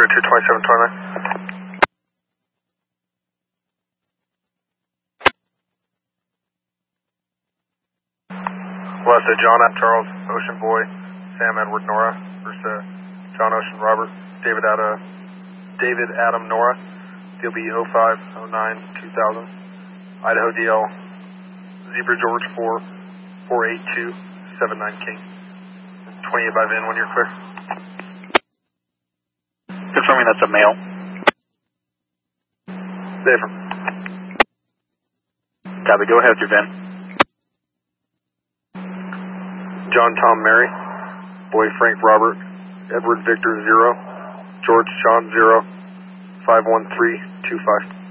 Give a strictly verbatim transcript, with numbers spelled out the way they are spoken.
zero two twenty-seven twenty-nine. West of John at Charles, Ocean Boy, Sam Edward Nora, versus uh, John Ocean Robert, David Adam, David Adam Nora, D L B oh five oh nine two thousand, Idaho D L, Zebra George four four eight two seven nine King, twenty-eight by Vin when you're clear. Confirming that's a male. Different. Copy, go ahead, your Vin. John Tom Mary, Boy Frank Robert, Edward Victor zero, George John zero, five one three two five.